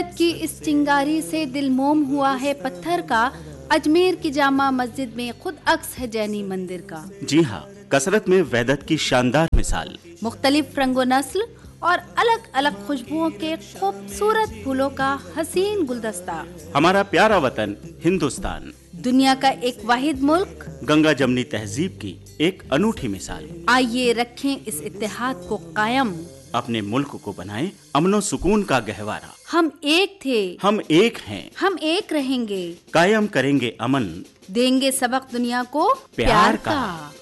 की इस चिंगारी से दिल मोम हुआ है पत्थर का। अजमेर की जामा मस्जिद में खुद अक्स है जैनी मंदिर का। जी हाँ, कसरत में वैदत की शानदार मिसाल। मुख्तलिफ रंगो नस्ल और अलग अलग खुशबुओं के खूबसूरत फूलों का हसीन गुलदस्ता। हमारा प्यारा वतन हिंदुस्तान, दुनिया का एक वाहिद मुल्क, गंगा जमनी तहजीब की एक अनूठी मिसाल। आइए रखें इस इत्तेहाद को कायम, अपने मुल्क को बनाएं अमनो सुकून का गहवारा। हम एक थे, हम एक हैं, हम एक रहेंगे, कायम करेंगे अमन, देंगे सबक दुनिया को प्यार का।